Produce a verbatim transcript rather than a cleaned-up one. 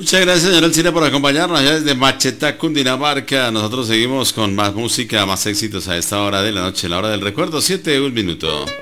Muchas gracias, señor Alcina, por acompañarnos allá desde Machetá, Cundinamarca. Nosotros seguimos con más música, más éxitos a esta hora de la noche, la hora del recuerdo. Siete, un minuto.